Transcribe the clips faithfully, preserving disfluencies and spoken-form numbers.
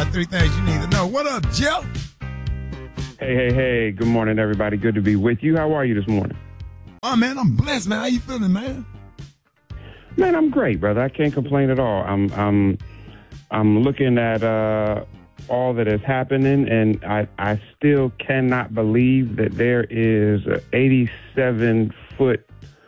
got three things you need to know. What up, Jeff? Hey, hey, hey. Good morning, everybody. Good to be with you. How are you this morning? Oh, man, I'm blessed, man. How you feeling, man? Man, I'm great, brother. I can't complain at all. I'm I'm, I'm looking at uh, all that is happening, and I, I still cannot believe that there is an eighty-seven foot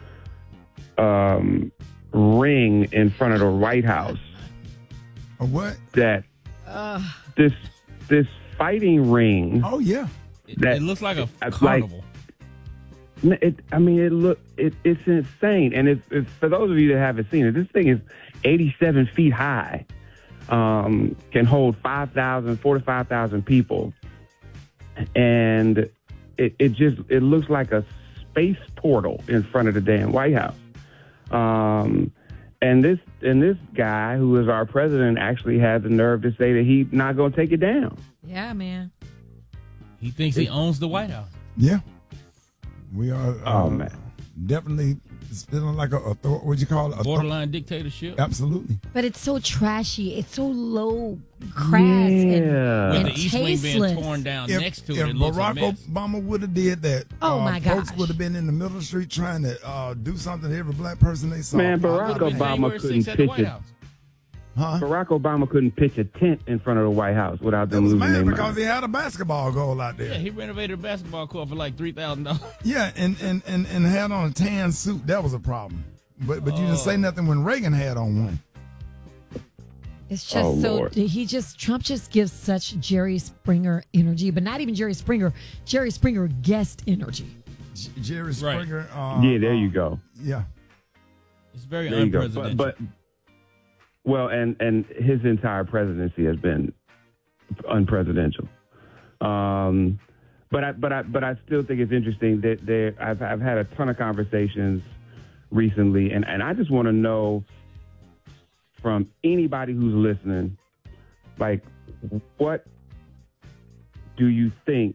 um, ring in front of the White House. A what? That Uh, this this fighting ring. Oh, yeah. That It looks like a it's carnival. Like, it, I mean, it look it, it's insane, and it's, it's for those of you that haven't seen it. This thing is eighty-seven feet high, um, can hold five thousand, forty-five thousand people, and it, it just it looks like a space portal in front of the damn White House. Um, and this and this guy who is our president actually had the nerve to say that he's not going to take it down. yeah, man. He thinks he owns the White House. Yeah. We are uh, Oh, man. definitely feeling like a, a what you call it? A Borderline dictatorship. Absolutely. But it's so trashy. It's so low, crass, and, Yeah. With and the East Wing tasteless. being torn down If, next to if it, it looks a Barack mess. Obama would have did that, Oh, uh, my folks gosh. would have been in the middle of the street trying to uh, do something to every black person they saw. Man, Barack Would've been Obama January couldn't sixth at the pitch White it. House. Huh? Barack Obama couldn't pitch a tent in front of the White House without That them was losing their mad because mind. he had a basketball goal out Yeah, there. he renovated a basketball court for like three thousand dollars. Yeah, and, and, and, and had on a tan suit. That was a problem. But but you didn't Oh. say nothing when Reagan had on one. It's just Oh, so Lord. he just Trump just gives such Jerry Springer energy, but not even Jerry Springer, Jerry Springer guest energy. J- Jerry Right. Springer. Uh, Yeah, there uh, you go. Yeah. It's very There you go. unpresidential. But, but well, and and his entire presidency has been unpresidential. Um, but I but I but I still think it's interesting that there. I've I've had a ton of conversations recently, and and I just want to know from anybody who's listening, like, what do you think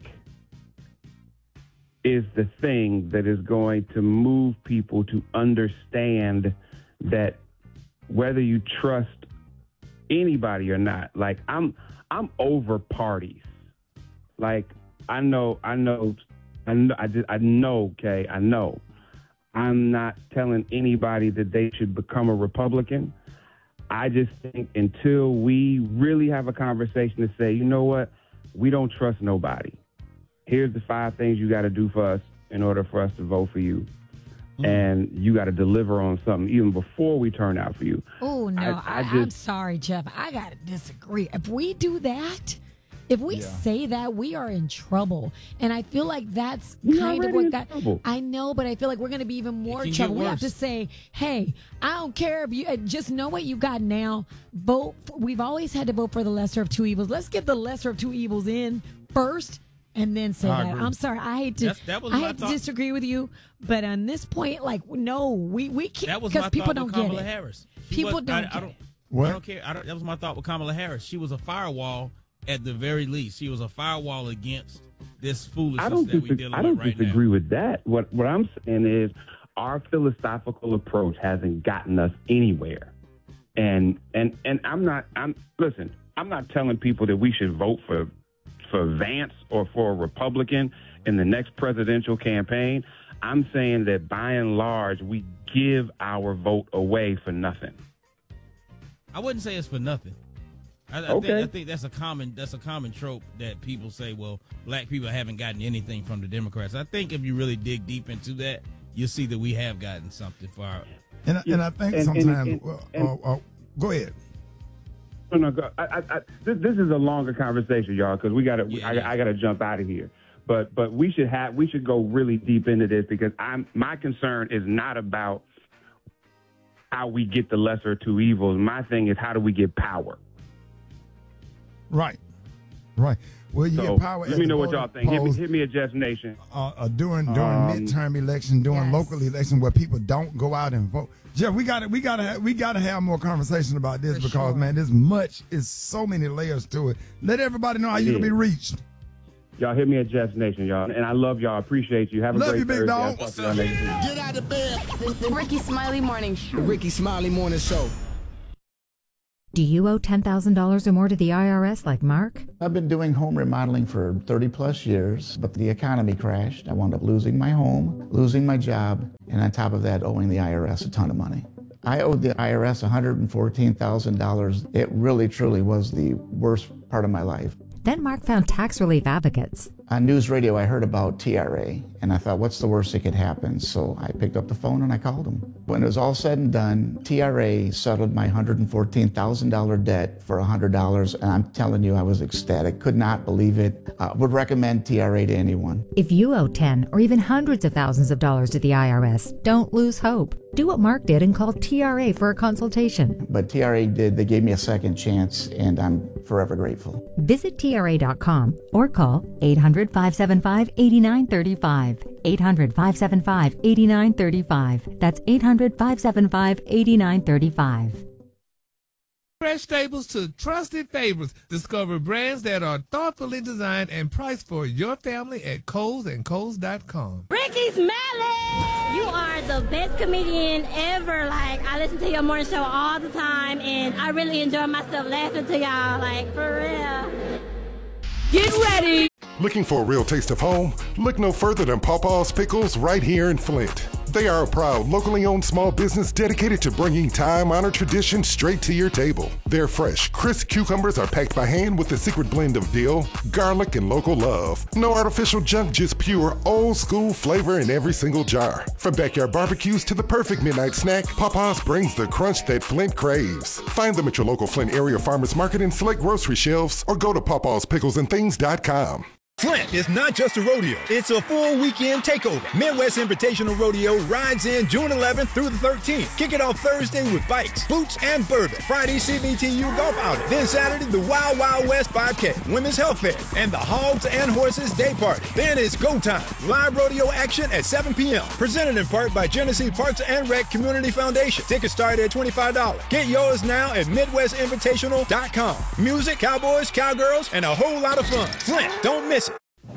is the thing that is going to move people to understand that whether you trust anybody or not, like I'm I'm over parties. Like I know I know I know I, just, I know okay I know I'm not telling anybody that they should become a Republican. I just think until we really have a conversation to say, you know what, we don't trust nobody. Here's the five things you got to do for us in order for us to vote for you. Mm. And you got to deliver on something even before we turn out for you. Oh no, I- I, I I, am just- sorry, Jeff. I gotta disagree. If we do that, if we Yeah. say that, we are in trouble. And I feel like that's We're kind of already what in got. trouble. I know, but I feel like we're going to be even more can in get trouble. We have worse. to say, hey, I don't care if you uh, just know what you got now. Vote. For, we've always had to vote for the lesser of two evils. Let's get the lesser of two evils in first. And then say I that. agree. I'm sorry. I hate to. That's- that was I my hate to thought. disagree with you, but on this point, like, no, we we can't That was my because people thought don't with get Kamala it. Harris. She People was- don't I, get I don't, it. What? I don't care. I don't, that was my thought with Kamala Harris. She was a firewall at the very least. She was a firewall against this foolishness I don't that we disagree, dealing I don't with right disagree now. with that. What what I'm saying is our philosophical approach hasn't gotten us anywhere. And and and I'm not I'm listen, I'm not telling people that we should vote for for Vance or for a Republican in the next presidential campaign. I'm saying that by and large we give our vote away for nothing. I wouldn't say it's for nothing. I, I, Okay. think, I think that's a common that's a common trope that people say. Well, black people haven't gotten anything from the Democrats. I think if you really dig deep into that, you'll see that we have gotten something for our. And, and I think And- and- sometimes, and- well, and- uh, uh, go ahead. No, no, go. I, I, I, this, this is a longer conversation, y'all, because we got to. Yeah, I, yeah. I got to jump out of here. But but we should have. We should go really deep into this because I'm. My concern is not about how we get the lesser of two evils. My thing is how do we get power. Right. Right. Well, you So get power. let at me the know what voting y'all think. Hit me, polls, hit me at Jeff Nation. uh, uh, during during Um, midterm election, during Yes. local election, where people don't go out and vote. Jeff, we got to we got to have, we got to have more conversation about this For because sure. man, there's much, is so many layers to it. Let everybody know how you It can be is. reached. Y'all hit me at Jeff Nation, y'all. And I love y'all. Appreciate you. Have a Love great you, big Thursday. dog. I'll talk to y'all next week. Get out of bed. The Ricky Smiley Morning Show. Ricky Smiley Morning Show. Do you owe ten thousand dollars or more to the I R S like Mark? I've been doing home remodeling for thirty plus years, but the economy crashed. I wound up losing my home, losing my job, and on top of that, owing the I R S a ton of money. I owed the I R S one hundred fourteen thousand dollars. It really, truly was the worst part of my life. Then Mark found tax relief advocates. On news radio, I heard about T R A, and I thought, what's the worst that could happen? So I picked up the phone and I called them. When it was all said and done, T R A settled my one hundred fourteen thousand dollars debt for one hundred dollars, and I'm telling you, I was ecstatic. Could not believe it. Uh, would recommend T R A to anyone. If you owe ten or even hundreds of thousands of dollars to the I R S, don't lose hope. Do what Mark did and call T R A for a consultation. But T R A did. They gave me a second chance, and I'm forever grateful. Visit T R A dot com or call eight hundred, five seven five, eight nine three five. eight hundred, five seven five, eight nine three five. That's eight hundred, five seven five, eight nine three five. Fresh Staples to trusted favorites. Discover brands that are thoughtfully designed and priced for your family at Kohl's and Kohl's dot com. Ricky Smiley! You are the best comedian ever. Like, I listen to your morning show all the time, and I really enjoy myself laughing to y'all. Like, for real. Get ready! Looking for a real taste of home? Look no further than Pawpaw's Pickles right here in Flint. They are a proud, locally owned small business dedicated to bringing time-honored tradition straight to your table. Their fresh, crisp cucumbers are packed by hand with a secret blend of dill, garlic, and local love. No artificial junk, just pure, old-school flavor in every single jar. From backyard barbecues to the perfect midnight snack, Pawpaw's brings the crunch that Flint craves. Find them at your local Flint area farmers market and select grocery shelves, or go to pawpaws pickles and things dot com. Flint is not just a rodeo, it's a full weekend takeover. Midwest Invitational Rodeo rides in June eleventh through the thirteenth. Kick it off Thursday with bikes, boots, and bourbon. Friday, C B T U golf outing. Then Saturday, the Wild Wild West five K, Women's Health Fair, and the Hogs and Horses Day Party. Then it's go time. Live rodeo action at seven p.m. Presented in part by Genesee Parks and Rec Community Foundation. Tickets start at twenty-five dollars. Get yours now at Midwest Invitational dot com. Music, cowboys, cowgirls, and a whole lot of fun. Flint, don't miss it.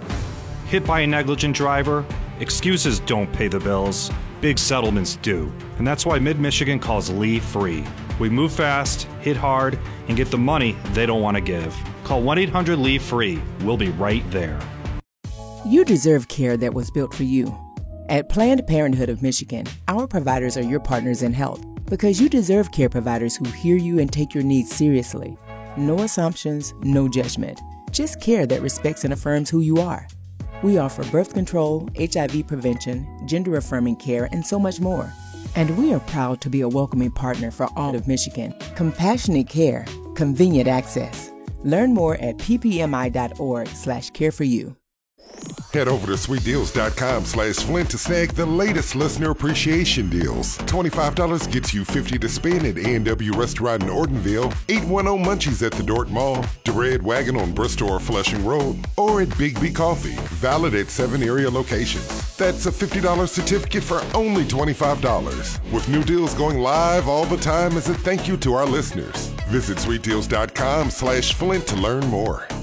Hit by a negligent driver? Excuses don't pay the bills. Big settlements do. And that's why Mid-Michigan calls Lee Free. We move fast, hit hard, and get the money they don't want to give. Call one eight hundred L E A FREE. We'll be right there. You deserve care that was built for you. At Planned Parenthood of Michigan, our providers are your partners in health because you deserve care providers who hear you and take your needs seriously. No assumptions, no judgment. Just care that respects and affirms who you are. We offer birth control, H I V prevention, gender-affirming care, and so much more. And we are proud to be a welcoming partner for all of Michigan. Compassionate care, convenient access. Learn more at ppmi.org slash care for you. Head over to sweet deals dot com slash Flint to snag the latest listener appreciation deals. twenty-five dollars gets you fifty dollars to spend at A and W Restaurant in Ortonville, eight ten Munchies at the Dordt Mall, the Red Wagon on Bristol or Flushing Road, or at Big B Coffee, valid at seven area locations. That's a fifty dollars certificate for only twenty-five dollars. With new deals going live all the time as a thank you to our listeners. Visit sweet deals dot com slash Flint to learn more.